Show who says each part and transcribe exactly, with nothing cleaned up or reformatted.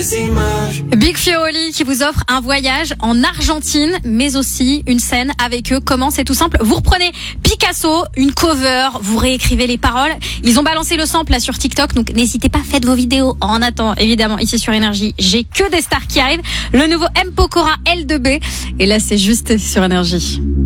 Speaker 1: Big Flo et Oli qui vous offre un voyage en Argentine, mais aussi une scène avec eux. Comment? C'est tout simple. Vous reprenez Picasso, une cover, vous réécrivez les paroles. Ils ont balancé le sample là sur TikTok, donc n'hésitez pas, faites vos vidéos. En attendant, évidemment, ici sur Énergie, j'ai que des stars qui arrivent. Le nouveau M. Pokora L deux B. Et là, c'est juste sur Énergie.